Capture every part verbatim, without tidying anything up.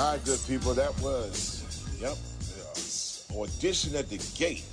All right, good people, that was, yep, uh, Audition at the Gate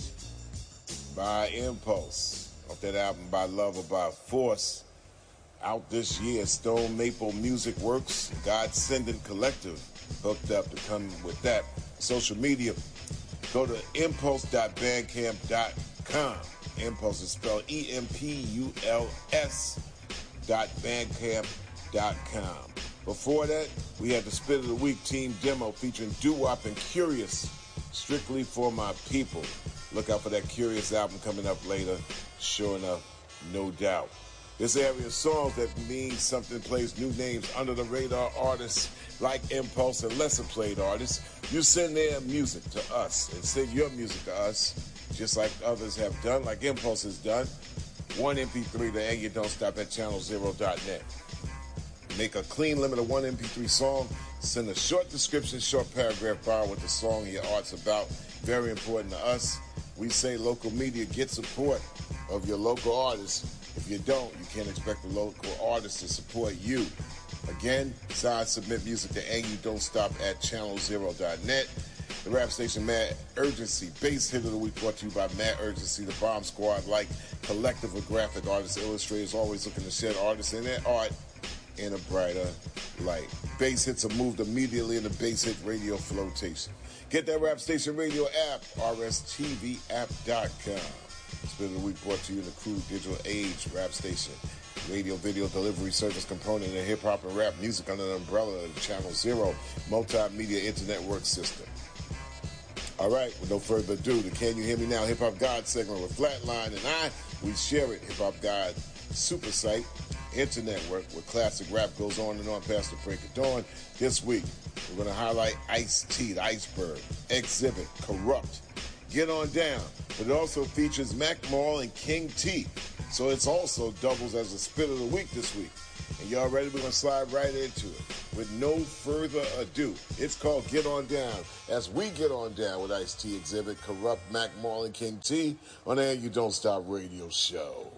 by Impulse. Off that album, By Love or By Force. Out this year, Stone Maple Music Works, God Sending Collective hooked up to come with that. Social media, go to impulse dot bandcamp dot com. Impulse is spelled E M P U L S dot bandcamp dot com. Before that, we had the Spit of the Week team demo featuring Doo-Wop and Curious, Strictly for My People. Look out for that Curious album coming up later. Sure enough, no doubt. This area of songs that means something plays new names under the radar artists like Impulse and lesser played artists. You send their music to us and send your music to us, just like others have done, like Impulse has done. One M P three to And You Don't Stop at channel zero dot net. Make a clean limit of one M P three song. Send a short description, short paragraph bar with the song your art's about. Very important to us. We say local media, get support of your local artists. If you don't, you can't expect the local artists to support you. Again, side submit music to And You Don't Stop at channel zero dot net. The rap station Mad Urgency, bass hit of the week brought to you by Mad Urgency, the Bomb Squad, like collective of graphic artists, illustrators, always looking to shed artists in their art in a brighter light. Bass hits are moved immediately in the Bass Hit Radio flotation. Get that Rap Station Radio app, R S T V app dot com. Spit of the Week brought to you in the Crew Digital Age Rap Station. Radio video delivery service component of hip-hop and rap music under the umbrella of Channel Zero multimedia internet work system. All right, with no further ado, the Can You Hear Me Now Hip Hop God segment with Flatline and I, we share it. Hip Hop God super site, internet work where classic rap goes on and on past the break of dawn. This week, we're going to highlight Ice-T, the Iceberg, Exhibit, Corrupt, Get On Down, but it also features Mac Mall and King T. So it's also doubles as a Spit of the Week this week. And y'all ready? We're going to slide right into it. With no further ado, it's called Get On Down. As we get on down with Ice-T, Exhibit, Corrupt, Mac Mall and King T on the And You Don't Stop radio show.